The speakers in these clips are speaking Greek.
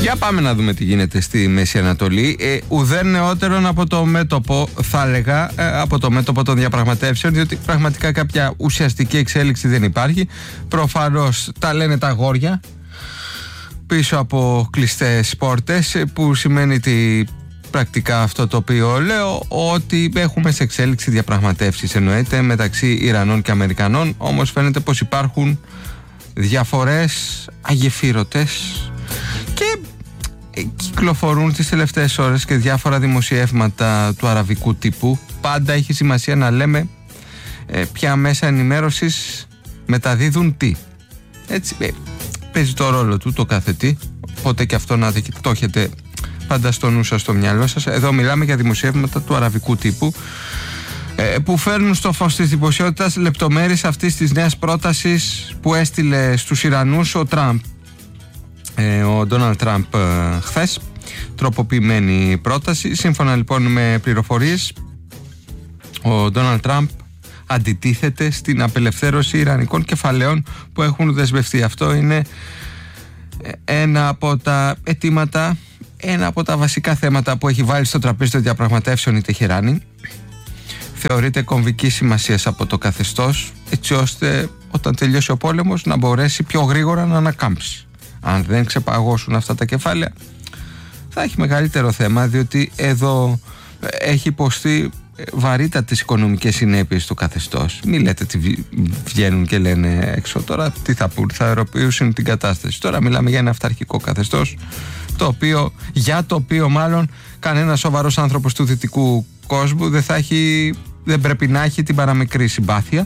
Για πάμε να δούμε τι γίνεται στη Μέση Ανατολή. Ουδέν νεότερον από το μέτωπο, θα έλεγα, από το μέτωπο των διαπραγματεύσεων, διότι πραγματικά κάποια ουσιαστική εξέλιξη δεν υπάρχει. Προφανώς τα λένε τα αγόρια πίσω από κλειστές πόρτες, που σημαίνει ότι πρακτικά αυτό το οποίο λέω, ότι έχουμε σε εξέλιξη διαπραγματεύσεις, εννοείται, μεταξύ Ιρανών και Αμερικανών. Όμως φαίνεται πως υπάρχουν διαφορές αγεφύρωτες και κυκλοφορούν τις τελευταίες ώρες και διάφορα δημοσιεύματα του αραβικού τύπου. Πάντα έχει σημασία να λέμε ποια μέσα ενημέρωσης μεταδίδουν τι. Έτσι παίζει το ρόλο του το κάθε τι, οπότε και αυτό να το έχετε πάντα στο νου σας, στο μυαλό σας. Εδώ μιλάμε για δημοσιεύματα του αραβικού τύπου που φέρνουν στο φως της δημοσιότητας λεπτομέρειες αυτής της νέας πρότασης που έστειλε στους Ιρανούς ο Τραμπ, ο Ντόναλντ Τραμπ, χθες. Τροποποιημένη πρόταση. Σύμφωνα λοιπόν με πληροφορίες, ο Ντόναλντ Τραμπ αντιτίθεται στην απελευθέρωση ιρανικών κεφαλαίων που έχουν δεσμευτεί. Αυτό είναι ένα από τα αιτήματα, ένα από τα βασικά θέματα που έχει βάλει στο τραπέζι των διαπραγματεύσεων η Τεχεράνη. Θεωρείται κομβική σημασίας από το καθεστώς, έτσι ώστε όταν τελειώσει ο πόλεμος να μπορέσει πιο γρήγορα να ανακάμψει. Αν δεν ξεπαγώσουν αυτά τα κεφάλαια, θα έχει μεγαλύτερο θέμα, διότι εδώ έχει υποστεί βαρύτατες οικονομικές συνέπειες το καθεστώς. Μη λέτε τι βγαίνουν και λένε έξω τώρα, τι θα πούν, θα αεροποιήσουν την κατάσταση. Τώρα μιλάμε για ένα αυταρχικό καθεστώς, για το οποίο μάλλον κανένας σοβαρός άνθρωπος του δυτικού κόσμου δεν πρέπει να έχει την παραμικρή συμπάθεια.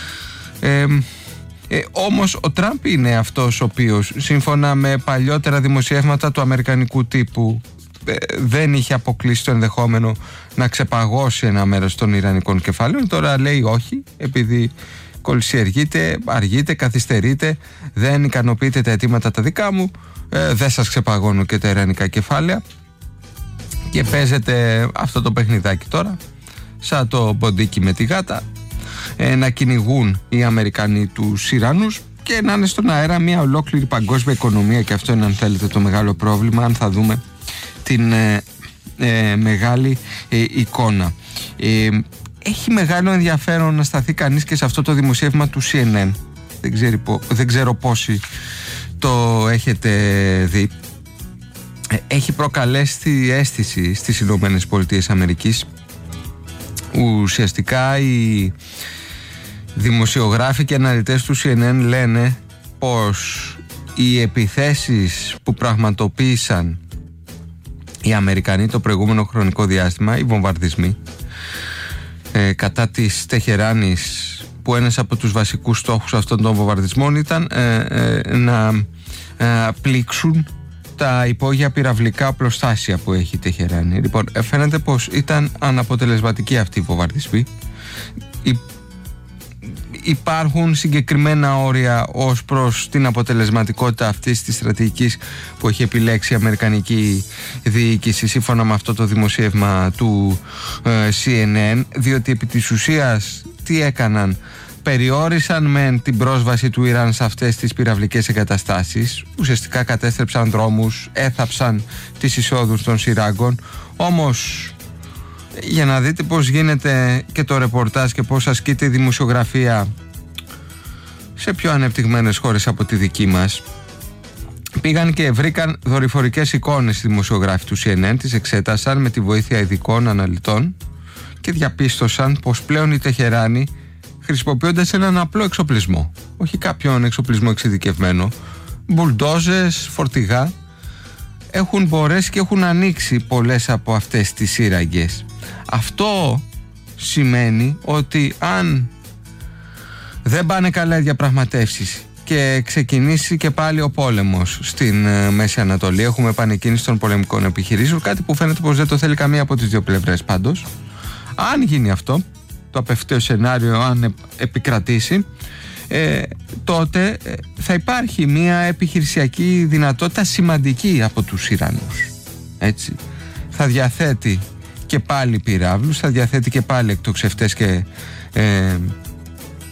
Όμως ο Τραμπ είναι αυτός ο οποίος, σύμφωνα με παλιότερα δημοσιεύματα του αμερικανικού τύπου, δεν είχε αποκλείσει το ενδεχόμενο να ξεπαγώσει ένα μέρος των ιρανικών κεφάλαιων. Τώρα λέει όχι, επειδή κολυσιεργείται, αργείται, καθυστερείται, δεν ικανοποιείται τα αιτήματα τα δικά μου, δεν σας ξεπαγώνω και τα ιρανικά κεφάλαια. Και παίζεται αυτό το παιχνιδάκι τώρα, σαν το ποντίκι με τη γάτα, να κυνηγούν οι Αμερικανοί τους Ιρανούς και να είναι στον αέρα μια ολόκληρη παγκόσμια οικονομία. Και αυτό είναι, αν θέλετε, το μεγάλο πρόβλημα, αν θα δούμε την μεγάλη εικόνα. Έχει μεγάλο ενδιαφέρον να σταθεί κανείς και σε αυτό το δημοσίευμα του CNN. Δεν ξέρω πόσοι το έχετε δει. Έχει προκαλέσει τη αίσθηση στις Ηνωμένες Πολιτείες Αμερικής. Ουσιαστικά οι δημοσιογράφοι και αναλυτές του CNN λένε πως οι επιθέσεις που πραγματοποίησαν οι Αμερικανοί το προηγούμενο χρονικό διάστημα, οι βομβαρδισμοί κατά της Τεχεράνης, που ένας από τους βασικούς στόχους αυτών των βομβαρδισμών ήταν να πλήξουν τα υπόγεια πυραυλικά οπλοστάσια που έχει η Τεχεράνη. Λοιπόν, φαίνεται πως ήταν αναποτελεσματικοί αυτοί οι βομβαρδισμοί. Υπάρχουν συγκεκριμένα όρια ως προς την αποτελεσματικότητα αυτής της στρατηγικής που έχει επιλέξει η αμερικανική διοίκηση, σύμφωνα με αυτό το δημοσίευμα του CNN, διότι επί της ουσίας τι έκαναν? Περιόρισαν με την πρόσβαση του Ιράν σε αυτές τις πυραυλικές εγκαταστάσεις, ουσιαστικά κατέστρεψαν δρόμους, έθαψαν τις εισόδους των σειράγκων. Όμως, για να δείτε πώς γίνεται και το ρεπορτάζ και πώς ασκείται η δημοσιογραφία σε πιο ανεπτυγμένες χώρες από τη δική μας, πήγαν και βρήκαν δορυφορικές εικόνες οι δημοσιογράφοι του CNN, τις εξέτασαν με τη βοήθεια ειδικών αναλυτών και διαπίστωσαν πως πλέον η Τεχεράνη, χρησιμοποιώντας έναν απλό εξοπλισμό, όχι κάποιον εξοπλισμό εξειδικευμένο, μπουλντόζες, φορτηγά, έχουν μπορέσει και έχουν ανοίξει πολλές από αυτές τις σύραγγες. Αυτό σημαίνει ότι αν δεν πάνε καλά οι διαπραγματεύσεις και ξεκινήσει και πάλι ο πόλεμος στην Μέση Ανατολή, έχουμε επανεκκίνηση των πολεμικών επιχειρήσεων, κάτι που φαίνεται πως δεν το θέλει καμία από τις δύο πλευρές πάντως. Αν γίνει αυτό, το απευθέω σενάριο, αν επικρατήσει, τότε θα υπάρχει μια επιχειρησιακή δυνατότητα σημαντική από τους Ιρανούς. Έτσι. Θα διαθέτει και πάλι πυράβλους, θα διαθέτει και πάλι εκτοξευτές και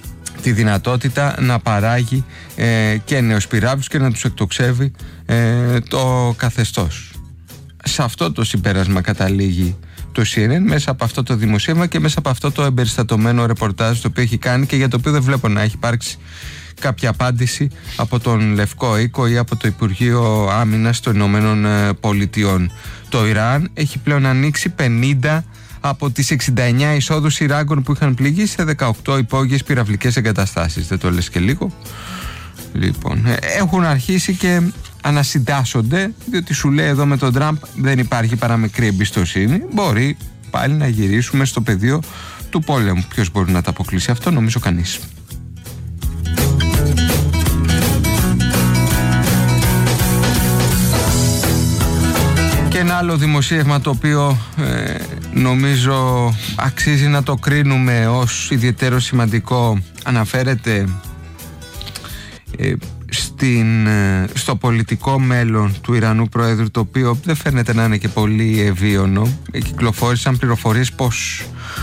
τη δυνατότητα να παράγει και νεοσπυράβους και να τους εκτοξεύει το καθεστώς. Σε αυτό το συμπέρασμα καταλήγει το CNN μέσα από αυτό το δημοσίευμα και μέσα από αυτό το εμπεριστατωμένο ρεπορτάζ το οποίο έχει κάνει και για το οποίο δεν βλέπω να έχει υπάρξει κάποια απάντηση από τον Λευκό Οίκο ή από το Υπουργείο Άμυνας των Ηνωμένων Πολιτειών. Το Ιράν έχει πλέον ανοίξει 50 από τις 69 εισόδους σειράγκων που είχαν πληγεί σε 18 υπόγειες πυραυλικές εγκαταστάσεις. Δεν το λες και λίγο? Λοιπόν, έχουν αρχίσει και ανασυντάσσονται, διότι σου λέει εδώ με τον Τραμπ δεν υπάρχει παραμικρή εμπιστοσύνη. Μπορεί πάλι να γυρίσουμε στο πεδίο του πόλεμου. Ποιος μπορεί να τα αποκλείσει αυτό? Νομίζω κανείς. Και ένα άλλο δημοσίευμα το οποίο νομίζω αξίζει να το κρίνουμε ως ιδιαίτερο σημαντικό, αναφέρεται στο πολιτικό μέλλον του Ιρανού Προέδρου, το οποίο δεν φαίνεται να είναι και πολύ ευίωνο. Κυκλοφόρησαν πληροφορίες πως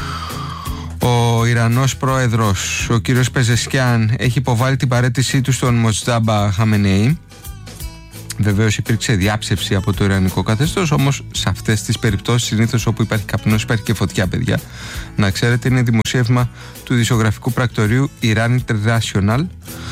ο Ιρανός Πρόεδρος, ο κύριος Πεζεσκιάν, έχει υποβάλει την παραίτησή του στον Μοτζτάμπα Χαμενεή. Βεβαίως υπήρξε διάψευση από το ιρανικό καθεστώς, όμως σε αυτές τις περιπτώσεις συνήθως όπου υπάρχει καπνός υπάρχει και φωτιά, παιδιά. Να ξέρετε, είναι δημοσίευμα του ειδησιογραφικού πρακτορείου Iran International.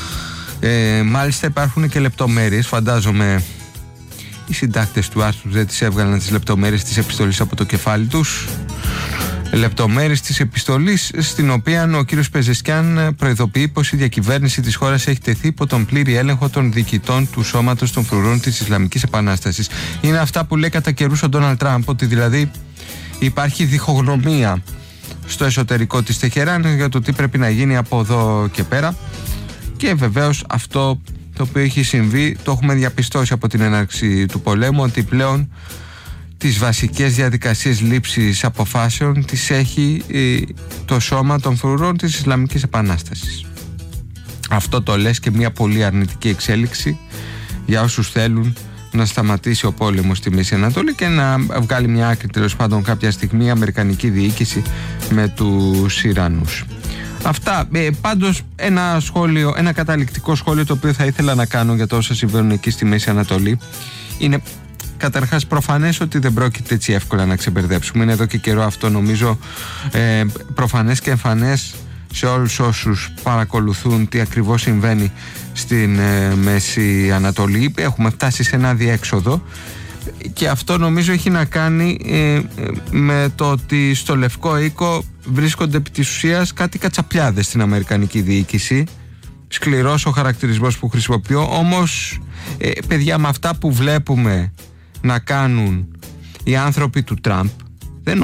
Μάλιστα υπάρχουν και λεπτομέρειες, φαντάζομαι οι συντάκτες του άρθρου δεν τις έβγαλαν τις λεπτομέρειες της επιστολής από το κεφάλι τους. Λεπτομέρειες της επιστολής, στην οποία ο κύριος Πεζεσκιάν προειδοποιεί πως η διακυβέρνηση της χώρας έχει τεθεί υπό τον πλήρη έλεγχο των διοικητών του σώματος των φρουρών της Ισλαμικής Επανάστασης. Είναι αυτά που λέει κατά καιρούς ο Ντόναλντ Τραμπ, ότι δηλαδή υπάρχει διχογνωμία στο εσωτερικό της Τεχεράν για το τι πρέπει να γίνει από εδώ και πέρα. Και βεβαίως αυτό το οποίο έχει συμβεί το έχουμε διαπιστώσει από την έναρξη του πολέμου, ότι πλέον τις βασικές διαδικασίες λήψης αποφάσεων τις έχει το σώμα των φρουρών της Ισλαμικής Επανάστασης. Αυτό το λες και μια πολύ αρνητική εξέλιξη για όσους θέλουν να σταματήσει ο πόλεμος στη Μέση Ανατολή και να βγάλει μια άκρη τέλος πάντων κάποια στιγμή η αμερικανική διοίκηση με τους Ιρανούς. Αυτά. Πάντως ένα καταληκτικό σχόλιο το οποίο θα ήθελα να κάνω για το όσα συμβαίνουν εκεί στη Μέση Ανατολή είναι καταρχάς προφανές ότι δεν πρόκειται έτσι εύκολα να ξεμπερδέψουμε. Είναι εδώ και καιρό αυτό, νομίζω προφανές και εμφανές σε όλους όσους παρακολουθούν τι ακριβώς συμβαίνει στην Μέση Ανατολή. Έχουμε φτάσει σε ένα διέξοδο και αυτό νομίζω έχει να κάνει με το ότι στο Λευκό Οίκο βρίσκονται επί της ουσίας κάτι κατσαπλιάδες στην αμερικανική διοίκηση. Σκληρός ο χαρακτηρισμός που χρησιμοποιώ, όμως παιδιά, με αυτά που βλέπουμε να κάνουν οι άνθρωποι του Τραμπ, δεν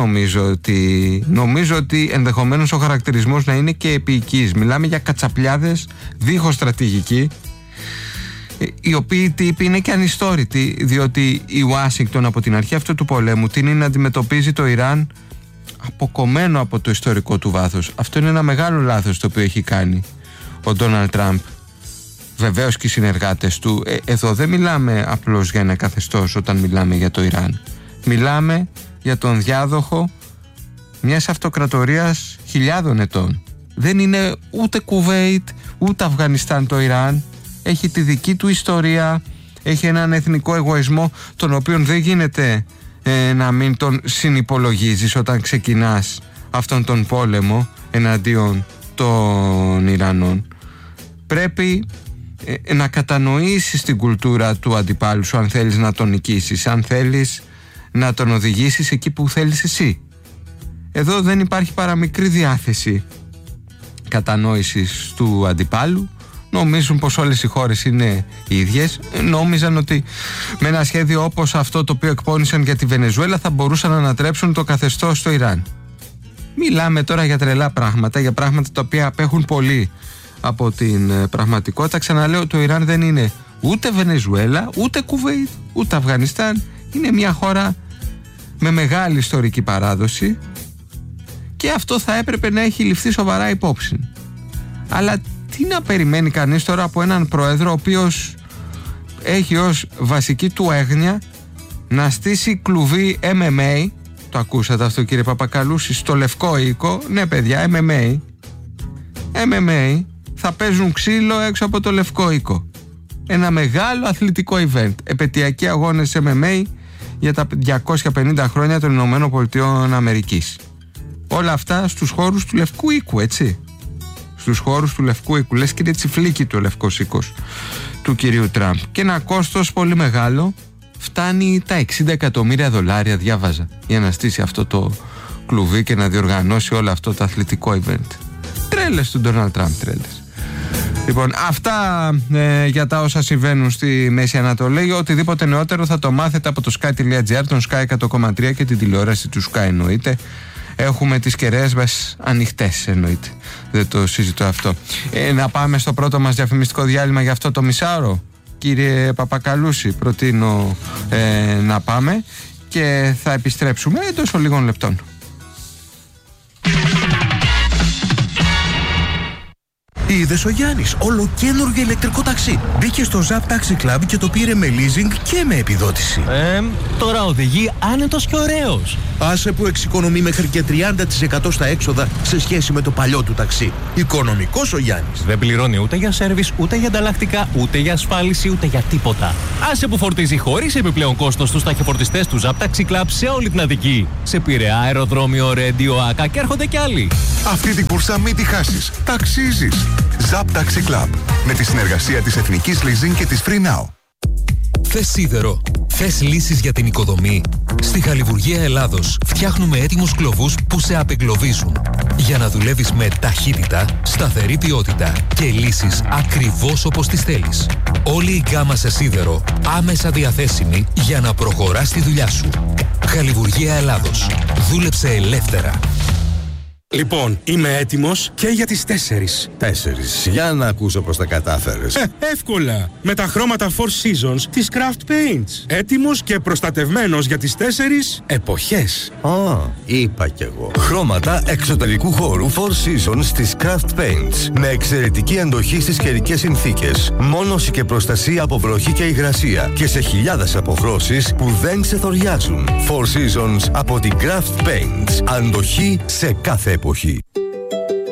νομίζω ότι ενδεχομένως ο χαρακτηρισμός να είναι και επίοικης. Μιλάμε για κατσαπλιάδες δίχως στρατηγική, οι οποίοι τύποι είναι και ανιστόρητοι, διότι η Ουάσιγκτον από την αρχή αυτού του πολέμου τείνει να αντιμετωπίζει το Ιράν αποκομμένο από το ιστορικό του βάθος. Αυτό είναι ένα μεγάλο λάθος το οποίο έχει κάνει ο Ντόναλντ Τραμπ. Βεβαίως και οι συνεργάτες του. Εδώ δεν μιλάμε απλώς για ένα καθεστώς όταν μιλάμε για το Ιράν. Μιλάμε για τον διάδοχο μιας αυτοκρατορίας χιλιάδων ετών. Δεν είναι ούτε Κουβέιτ ούτε Αφγανιστάν το Ιράν. Έχει τη δική του ιστορία, έχει έναν εθνικό εγωισμό τον οποίον δεν γίνεται να μην τον συνυπολογίζεις όταν ξεκινάς αυτόν τον πόλεμο εναντίον των Ιρανών. Πρέπει να κατανοήσεις την κουλτούρα του αντιπάλου σου αν θέλεις να τον νικήσεις, αν θέλεις να τον οδηγήσεις εκεί που θέλεις εσύ. Εδώ δεν υπάρχει παραμικρή διάθεση κατανόησης του αντιπάλου. Νομίζουν πως όλες οι χώρες είναι ίδιες. Νόμιζαν ότι με ένα σχέδιο όπως αυτό το οποίο εκπώνησαν για τη Βενεζουέλα θα μπορούσαν να ανατρέψουν το καθεστώς στο Ιράν. Μιλάμε τώρα για τρελά πράγματα, για πράγματα τα οποία απέχουν πολύ από την πραγματικότητα. Ξαναλέω, το Ιράν δεν είναι ούτε Βενεζουέλα, ούτε Κουβέιτ, ούτε Αφγανιστάν. Είναι μια χώρα με μεγάλη ιστορική παράδοση και αυτό θα έπρεπε να έχει ληφθεί σοβαρά υπόψη. Αλλά τι να περιμένει κανείς τώρα από έναν πρόεδρο ο οποίος έχει ως βασική του έγνοια να στήσει κλουβί MMA? Το ακούσατε αυτό, κύριε Παπακαλούση, στο Λευκό Οίκο? Ναι παιδιά, MMA θα παίζουν ξύλο έξω από το Λευκό Οίκο. Ένα μεγάλο αθλητικό event. Επαιτειακοί αγώνες MMA για τα 250 χρόνια των Ηνωμένων Πολιτειών Αμερικής. Όλα αυτά στους χώρους του Λευκού Οίκου, έτσι. Στους χώρους του Λευκού Οίκου. Λες και είναι τσιφλίκι του Λευκός Οίκος του κυρίου Τραμπ. Και ένα κόστος πολύ μεγάλο, φτάνει τα $60 εκατομμύρια, διάβαζα, για να στήσει αυτό το κλουβί και να διοργανώσει όλο αυτό το αθλητικό event. Τρέλες του Ντόναλντ Τραμπ, τρέλες. Λοιπόν, αυτά για τα όσα συμβαίνουν στη Μέση Ανατολή. Οτιδήποτε νεότερο θα το μάθετε από το sky.gr, τον Sky 100,3 και την τηλεόραση του Sky, εννοείται. Έχουμε τις κεραίες μας ανοιχτές, εννοείται. Δεν το συζητώ αυτό. Να πάμε στο πρώτο μας διαφημιστικό διάλειμμα για αυτό το μισάωρο. Κύριε Παπακαλούση, προτείνω να πάμε και θα επιστρέψουμε εντός λίγων λεπτών. Είδες ο Γιάννης, ολοκαίνουργιο ηλεκτρικό ταξί. Μπήκε στο Zap Taxi Club και το πήρε με leasing και με επιδότηση. Τώρα οδηγεί άνετος και ωραίος. Άσε που εξοικονομεί μέχρι και 30% στα έξοδα σε σχέση με το παλιό του ταξί. Οικονομικός ο Γιάννης. Δεν πληρώνει ούτε για σέρβις, ούτε για ανταλλακτικά, ούτε για ασφάλιση, ούτε για τίποτα. Άσε που φορτίζει χωρίς επιπλέον κόστος στους ταχυφορτιστές του Zap Taxi Club σε όλη την Αττική. Σε Πειραιά, αεροδρόμιο, Ρέντιο, Άκα και έρχονται κι άλλοι. Αυτή την κούρσα μην τη χάσεις. Ταξίζεις. Zap Taxi Club. Με τη συνεργασία της Εθνικής Leasing και της Free Now. Θες σίδερο? Θες λύσεις για την οικοδομή? Στη Χαλιβουργία Ελλάδος φτιάχνουμε έτοιμους κλωβούς που σε απεγκλωβίζουν. Για να δουλεύεις με ταχύτητα, σταθερή ποιότητα και λύσεις ακριβώς όπως τις θέλεις. Όλη η γκάμα σε σίδερο άμεσα διαθέσιμη για να προχωράς τη δουλειά σου. Χαλιβουργία Ελλάδος. Δούλεψε ελεύθερα. Λοιπόν, είμαι έτοιμος και για τις 4. 4. Για να ακούσω πώς τα κατάφερες. Εύκολα! Με τα χρώματα Four Seasons της Craft Paints. Έτοιμος και προστατευμένος για τις 4 εποχές. Είπα κι εγώ. Χρώματα εξωτερικού χώρου Four Seasons της Craft Paints. Με εξαιρετική αντοχή στις καιρικές συνθήκες. Μόνωση και προστασία από βροχή και υγρασία. Και σε χιλιάδες αποχρώσεις που δεν ξεθοριάζουν. Four Seasons από την Craft Paints. Αντοχή σε κάθε εποχή.